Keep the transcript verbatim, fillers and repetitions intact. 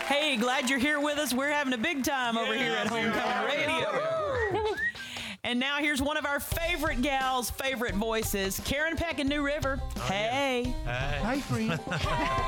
Hey, glad you're here with us. We're having a big time over here at Homecoming Radio. And now here's one of our favorite gals' favorite voices, Karen Peck in New River. Hey. Hey. Hi, friend.